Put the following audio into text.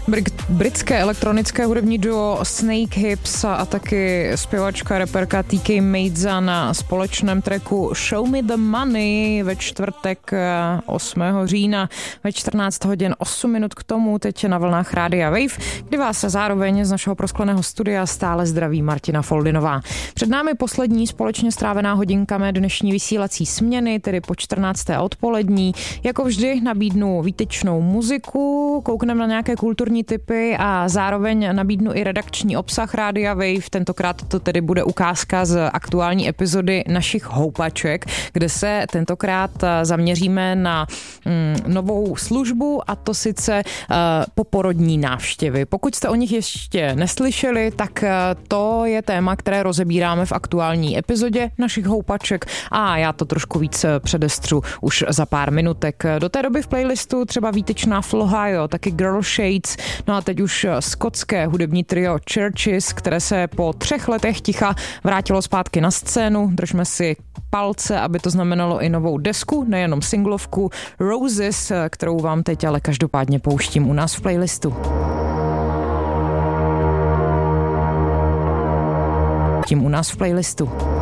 Britské elektronické hudební duo Snake Hips a taky zpěvačka, reperka TK Maidza na společném tracku Show Me the Money ve čtvrtek 8. října ve 14 hodin 8 minut k tomu teď na vlnách Rádia Wave, kdy vás zároveň z našeho proskleného studia stále zdraví Martina Foldinová. Před námi poslední společně strávená hodinka mé dnešní vysílací směny, tedy po 14. odpolední. Jako vždy nabídnu výtečnou muziku, koukneme na nějaké kulturní tipy a zároveň nabídnu i redakční obsah Rádia Wave. Tentokrát to tedy bude ukázka z aktuální epizody našich houpaček, kde se tentokrát zaměříme na novou službu, a to sice poporodní návštěvy. Pokud jste o nich ještě neslyšeli, tak to je téma, které rozebíráme v aktuální epizodě našich houpaček a já to trošku víc předestřu už za pár minutek. Do té doby v playlistu třeba výtečná Flohio, taky Girl Shades, no a teď už skotské hudební trio Churches, které se po 3 letech ticha vrátilo zpátky na scénu. Držme si palce, aby to znamenalo i novou desku, nejenom singlovku Roses, kterou vám teď ale každopádně pouštím u nás v playlistu. Tím u nás v playlistu.